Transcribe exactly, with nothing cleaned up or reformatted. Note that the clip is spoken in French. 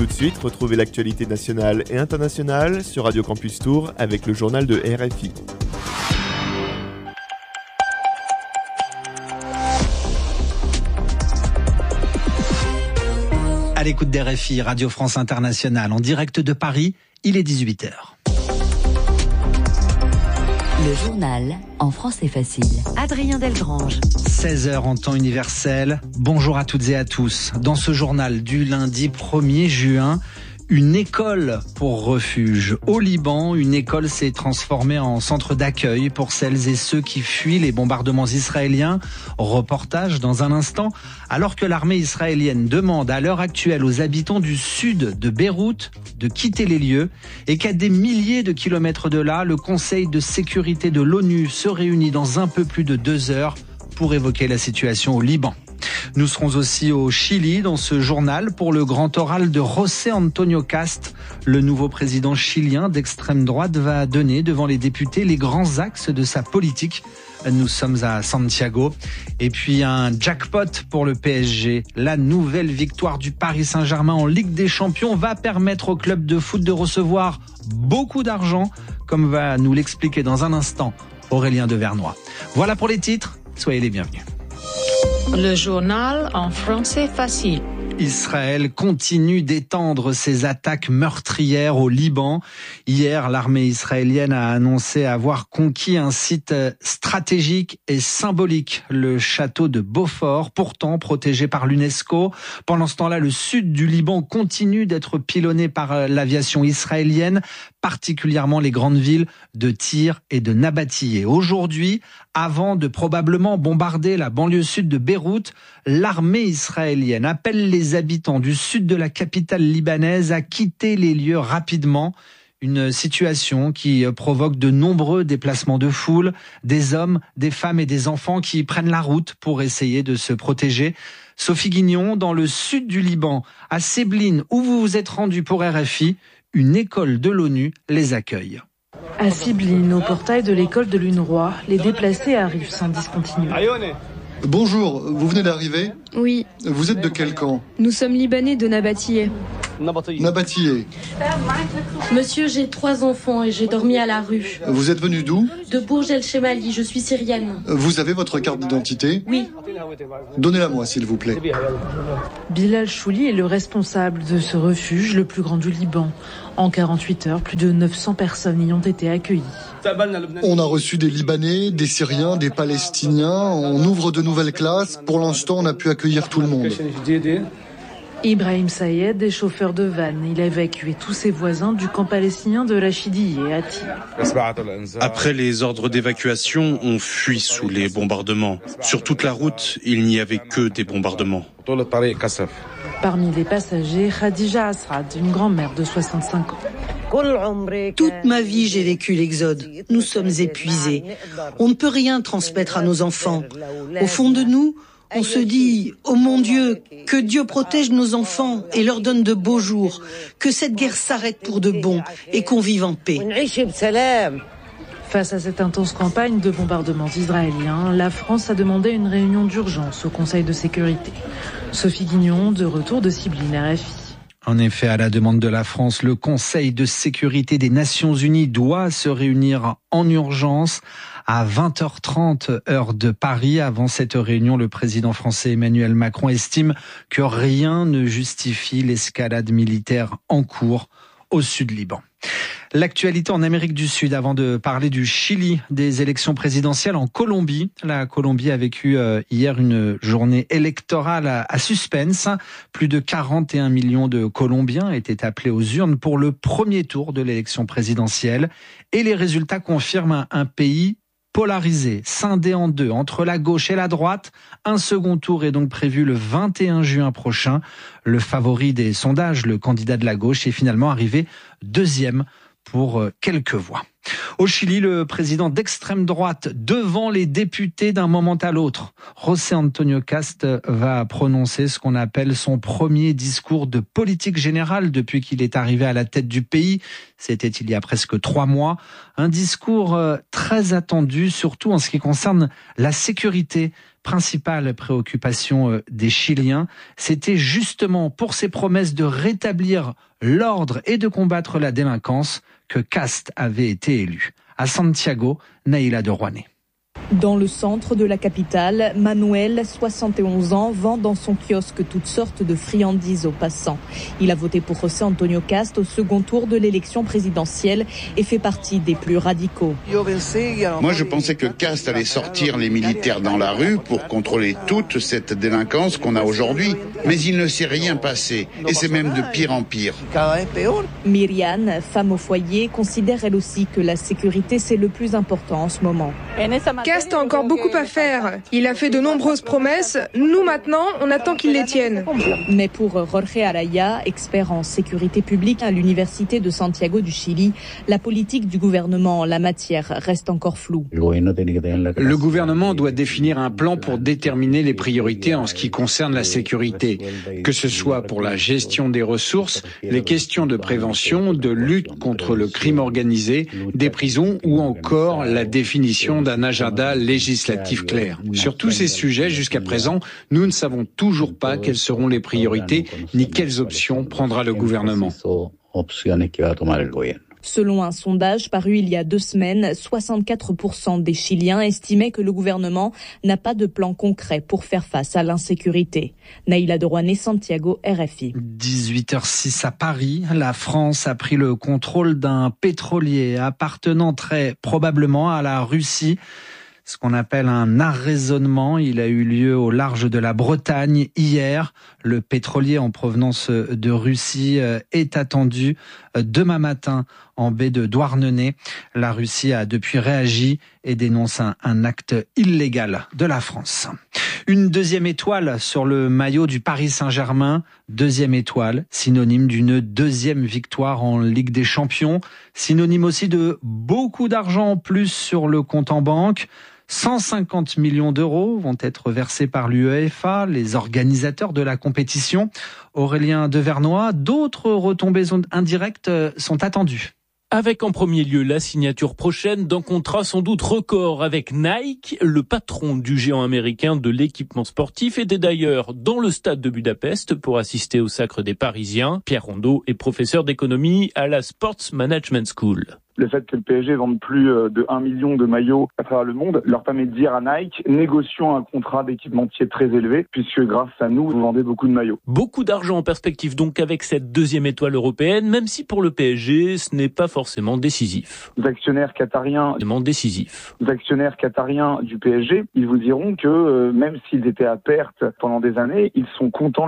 tout de suite, retrouvez l'actualité nationale et internationale sur Radio Campus Tours avec le journal de R F I. À l'écoute d'R F I, Radio France Internationale, en direct de Paris, il est dix-huit heures. Le journal en français facile. Adrien Delgrange. seize heures en temps universel. Bonjour à toutes et à tous. Dans ce journal du lundi premier juin, une école pour refuge. Au Liban, une école s'est transformée en centre d'accueil pour celles et ceux qui fuient les bombardements israéliens. Reportage dans un instant. Alors que l'armée israélienne demande à l'heure actuelle aux habitants du sud de Beyrouth de quitter les lieux et qu'à des milliers de kilomètres de là, le Conseil de sécurité de l'ONU se réunit dans un peu plus de deux heures pour évoquer la situation au Liban. Nous serons aussi au Chili dans ce journal pour le grand oral de José Antonio Cast. Le nouveau président chilien d'extrême droite va donner devant les députés les grands axes de sa politique. Nous sommes à Santiago. Et puis un jackpot pour le P S G. La nouvelle victoire du Paris Saint-Germain en Ligue des Champions va permettre au club de foot de recevoir beaucoup d'argent, comme va nous l'expliquer dans un instant Aurélien Devernois. Voilà pour les titres. Soyez les bienvenus. Le journal en français facile. Israël continue d'étendre ses attaques meurtrières au Liban. Hier, l'armée israélienne a annoncé avoir conquis un site stratégique et symbolique, le château de Beaufort, pourtant protégé par l'UNESCO. Pendant ce temps-là, le sud du Liban continue d'être pilonné par l'aviation israélienne, particulièrement les grandes villes de Tyr et de Nabatiyeh. Aujourd'hui, avant de probablement bombarder la banlieue sud de Beyrouth, l'armée israélienne appelle les habitants du sud de la capitale libanaise à quitter les lieux rapidement. Une situation qui provoque de nombreux déplacements de foule, des hommes, des femmes et des enfants qui prennent la route pour essayer de se protéger. Sophie Guignon, dans le sud du Liban, à Sebline, où vous vous êtes rendu pour R F I, une école de l'ONU les accueille. À Sebline, au portail de l'école de l'UNRWA, les déplacés arrivent sans discontinuer. Bonjour, vous venez d'arriver ? Oui. Vous êtes de quel camp ? Nous sommes libanais de Nabatiyeh. Nabatiyeh. Monsieur, j'ai trois enfants et j'ai dormi à la rue. Vous êtes venu d'où ? De Bourg El Chemali, je suis syrienne. Vous avez votre carte d'identité ? Oui. Donnez-la moi, s'il vous plaît. Bilal Chouli est le responsable de ce refuge, le plus grand du Liban. En quarante-huit heures, plus de neuf cents personnes y ont été accueillies. On a reçu des Libanais, des Syriens, des Palestiniens. On ouvre de nouvelles classes. Pour l'instant, on a pu accueillir tout le monde. Ibrahim Sayed est chauffeur de van. Il a évacué tous ses voisins du camp palestinien de Rachidiyeh à Tyr. Après les ordres d'évacuation, on fuit sous les bombardements. Sur toute la route, il n'y avait que des bombardements. Parmi les passagers, Khadija Asrad, une grand-mère de soixante-cinq ans. Toute ma vie, j'ai vécu l'exode. Nous sommes épuisés. On ne peut rien transmettre à nos enfants. Au fond de nous, on se dit « Oh mon Dieu, que Dieu protège nos enfants et leur donne de beaux jours, que cette guerre s'arrête pour de bon et qu'on vive en paix. » Face à cette intense campagne de bombardements israéliens, la France a demandé une réunion d'urgence au Conseil de sécurité. Sophie Guignon, de retour de Sebline, R F I. En effet, à la demande de la France, le Conseil de sécurité des Nations Unies doit se réunir en urgence à vingt heures trente heure de Paris. Avant cette réunion, le président français Emmanuel Macron estime que rien ne justifie l'escalade militaire en cours au sud Liban. L'actualité en Amérique du Sud, avant de parler du Chili, des élections présidentielles en Colombie. La Colombie a vécu hier une journée électorale à suspense. Plus de quarante et un millions de Colombiens étaient appelés aux urnes pour le premier tour de l'élection présidentielle. Et les résultats confirment un pays polarisé, scindé en deux, entre la gauche et la droite. Un second tour est donc prévu le vingt et un juin prochain. Le favori des sondages, le candidat de la gauche, est finalement arrivé deuxième pour quelques voix. Au Chili, le président d'extrême droite devant les députés d'un moment à l'autre. José Antonio Cast va prononcer ce qu'on appelle son premier discours de politique générale depuis qu'il est arrivé à la tête du pays. C'était il y a presque trois mois. Un discours très attendu, surtout en ce qui concerne la sécurité. Principale préoccupation des Chiliens, c'était justement pour ses promesses de rétablir l'ordre et de combattre la délinquance que Cast avait été élu. À Santiago, Naïla de Rouanet. Dans le centre de la capitale, Manuel, soixante et onze ans, vend dans son kiosque toutes sortes de friandises aux passants. Il a voté pour José Antonio Cast au second tour de l'élection présidentielle et fait partie des plus radicaux. Moi, je pensais que Cast allait sortir les militaires dans la rue pour contrôler toute cette délinquance qu'on a aujourd'hui. Mais il ne s'est rien passé et c'est même de pire en pire. Myriane, femme au foyer, considère elle aussi que la sécurité c'est le plus important en ce moment. Cast a encore beaucoup à faire. Il a fait de nombreuses promesses. Nous, maintenant, on attend qu'il les tienne. Mais pour Jorge Araya, expert en sécurité publique à l'université de Santiago du Chili, la politique du gouvernement en la matière reste encore floue. Le gouvernement doit définir un plan pour déterminer les priorités en ce qui concerne la sécurité, que ce soit pour la gestion des ressources, les questions de prévention, de lutte contre le crime organisé, des prisons ou encore la définition d'un agenda législatif clair. Sur tous ces sujets, jusqu'à présent, nous ne savons toujours pas quelles seront les priorités ni quelles options prendra le gouvernement. Selon un sondage paru il y a deux semaines, soixante-quatre pour cent des Chiliens estimaient que le gouvernement n'a pas de plan concret pour faire face à l'insécurité. Naïla de Rouanet, Santiago, R F I. dix-huit heures six à Paris, la France a pris le contrôle d'un pétrolier appartenant très probablement à la Russie. Ce qu'on appelle un arraisonnement, il a eu lieu au large de la Bretagne hier. Le pétrolier en provenance de Russie est attendu demain matin en baie de Douarnenez. La Russie a depuis réagi et dénonce un, un acte illégal de la France. Une deuxième étoile sur le maillot du Paris Saint-Germain. Deuxième étoile, synonyme d'une deuxième victoire en Ligue des Champions. Synonyme aussi de beaucoup d'argent en plus sur le compte en banque. cent cinquante millions d'euros vont être versés par l'UEFA, les organisateurs de la compétition. Aurélien Devernois, d'autres retombées indirectes sont attendues. Avec en premier lieu la signature prochaine d'un contrat sans doute record avec Nike. Le patron du géant américain de l'équipement sportif était d'ailleurs dans le stade de Budapest pour assister au Sacre des Parisiens. Pierre Rondeau est professeur d'économie à la Sports Management School. Le fait que le P S G vende plus de un million de maillots à travers le monde leur permet de dire à Nike, négocions un contrat d'équipementier très élevé, puisque grâce à nous, vous vendez beaucoup de maillots. Beaucoup d'argent en perspective donc avec cette deuxième étoile européenne, même si pour le P S G, ce n'est pas forcément décisif. Les actionnaires qatariens, décisif. Les actionnaires qatariens du P S G, ils vous diront que euh, même s'ils étaient à perte pendant des années, ils sont contents